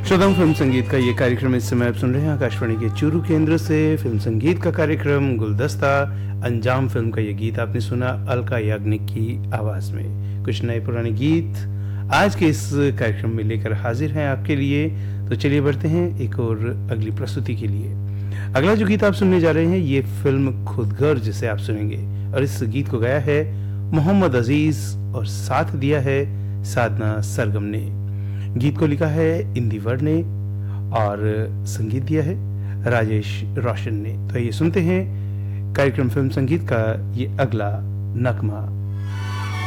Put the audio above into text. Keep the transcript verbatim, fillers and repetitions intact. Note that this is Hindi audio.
श्रोताओं, फिल्म संगीत का ये कार्यक्रम इस समय आप सुन रहे हैं आकाशवाणी के चूरू केंद्र से। फिल्म संगीत का कार्यक्रम गुलदस्ता, अंजाम फिल्म का ये गीत आपने सुना अलका याग्निक की आवाज में। कुछ नए पुराने गीत आज के इस कार्यक्रम में लेकर हाजिर हैं आपके लिए। तो चलिए बढ़ते हैं एक और अगली प्रस्तुति के लिए। अगला जो गीत आप सुनने जा रहे हैं ये फिल्म खुदगर्ज से आप सुनेंगे और इस गीत को गाया है मोहम्मद अजीज और साथ दिया है साधना सरगम ने। गीत को लिखा है इंदिवर ने और संगीत दिया है राजेश रोशन ने। तो ये सुनते हैं कार्यक्रम फिल्म संगीत का ये अगला नगमा।